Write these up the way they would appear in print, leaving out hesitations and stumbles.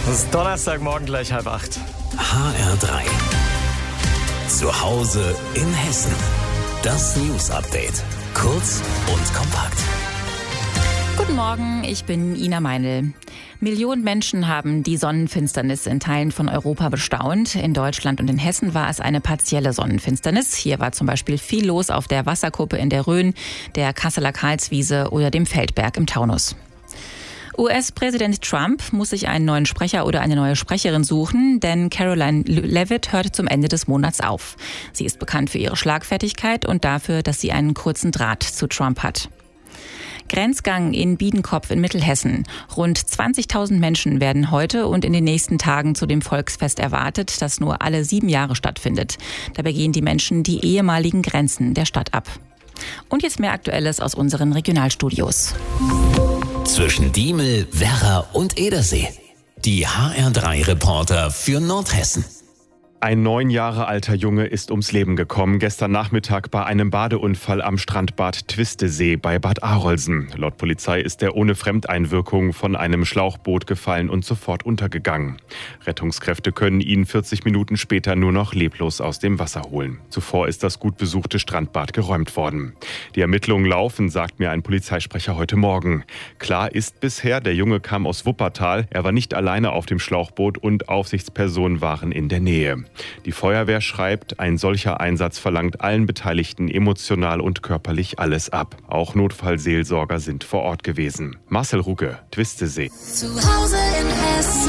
Es ist Donnerstagmorgen, gleich 7:30. HR3. Zu Hause in Hessen. Das News-Update. Kurz und kompakt. Guten Morgen, ich bin Ina Meinl. Millionen Menschen haben die Sonnenfinsternis in Teilen von Europa bestaunt. In Deutschland und in Hessen war es eine partielle Sonnenfinsternis. Hier war zum Beispiel viel los auf der Wasserkuppe in der Rhön, der Kasseler Karlswiese oder dem Feldberg im Taunus. US-Präsident Trump muss sich einen neuen Sprecher oder eine neue Sprecherin suchen, denn Karoline Leavitt hört zum Ende des Monats auf. Sie ist bekannt für ihre Schlagfertigkeit und dafür, dass sie einen kurzen Draht zu Trump hat. Grenzgang in Biedenkopf in Mittelhessen. Rund 20.000 Menschen werden heute und in den nächsten Tagen zu dem Volksfest erwartet, das nur alle 7 Jahre stattfindet. Dabei gehen die Menschen die ehemaligen Grenzen der Stadt ab. Und jetzt mehr Aktuelles aus unseren Regionalstudios. Zwischen Diemel, Werra und Edersee. Die HR3-Reporter für Nordhessen. Ein 9 Jahre alter Junge ist ums Leben gekommen, gestern Nachmittag bei einem Badeunfall am Strandbad Twistesee bei Bad Arolsen. Laut Polizei ist er ohne Fremdeinwirkung von einem Schlauchboot gefallen und sofort untergegangen. Rettungskräfte können ihn 40 Minuten später nur noch leblos aus dem Wasser holen. Zuvor ist das gut besuchte Strandbad geräumt worden. Die Ermittlungen laufen, sagt mir ein Polizeisprecher heute Morgen. Klar ist bisher, der Junge kam aus Wuppertal, er war nicht alleine auf dem Schlauchboot und Aufsichtspersonen waren in der Nähe. Die Feuerwehr schreibt, ein solcher Einsatz verlangt allen Beteiligten emotional und körperlich alles ab. Auch Notfallseelsorger sind vor Ort gewesen. Marcel Ruge, Twistesee. Zu Hause in Hessen.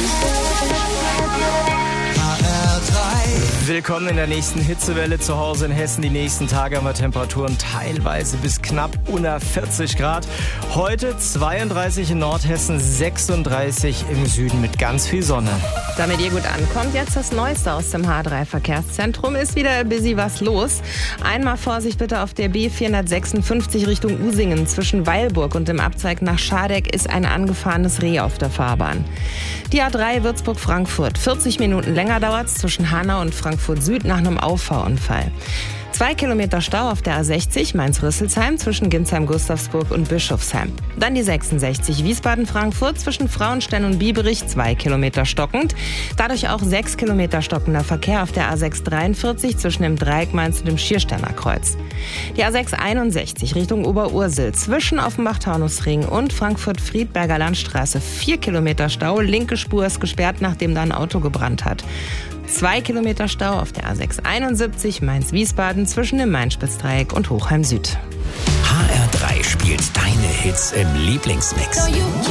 Willkommen in der nächsten Hitzewelle zu Hause in Hessen. Die nächsten Tage haben wir Temperaturen teilweise bis knapp unter 40 Grad. Heute 32 in Nordhessen, 36 im Süden mit ganz viel Sonne. Damit ihr gut ankommt, jetzt das Neueste aus dem H3-Verkehrszentrum. Ist wieder busy was los. Einmal Vorsicht bitte auf der B456 Richtung Usingen. Zwischen Weilburg und dem Abzweig nach Schadeck ist ein angefahrenes Reh auf der Fahrbahn. Die A3 Würzburg-Frankfurt. 40 Minuten länger dauert es zwischen Hanau und Frankfurt Süd nach einem Auffahrunfall. 2 Kilometer Stau auf der A60 Mainz-Rüsselsheim zwischen Ginsheim-Gustavsburg und Bischofsheim. Dann die 66 Wiesbaden-Frankfurt zwischen Frauenstein und Bieberich, 2 Kilometer stockend. Dadurch auch 6 Kilometer stockender Verkehr auf der A6 43 zwischen dem Dreieck Mainz und dem Schiersteiner Kreuz. Die A6 61 Richtung Oberursel zwischen Offenbach-Taunusring und Frankfurt-Friedberger Landstraße. 4 Kilometer Stau, linke Spur ist gesperrt, nachdem da ein Auto gebrannt hat. 2 Kilometer Stau auf der A6 71 Mainz-Wiesbaden zwischen dem Main-Spitz-Dreieck und Hochheim Süd. HR3 spielt deine Hits im Lieblingsmix.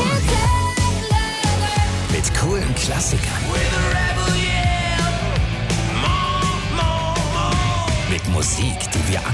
Mit coolen Klassikern. Mit Musik, die wir